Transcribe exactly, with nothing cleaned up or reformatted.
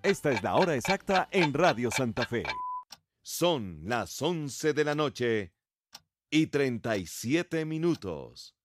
Esta es la hora exacta en Radio Santa Fe. Son las once de la noche y treinta y siete minutos.